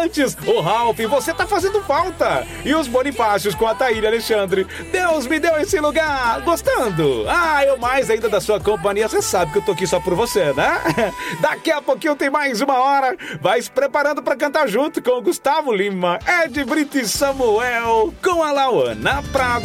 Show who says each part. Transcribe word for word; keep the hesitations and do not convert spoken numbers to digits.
Speaker 1: Antes, o Ralph, você tá fazendo falta. E os Bonifácios com a Taíra Alexandre. Deus me deu esse lugar. Gostando? Ah, eu mais ainda da sua companhia. Você sabe que eu tô aqui só por você, né? Daqui a pouquinho tem mais uma hora. Vai se preparando pra cantar junto com o Gustavo Lima, Ed Brito e Samuel, com a Lauana Prado.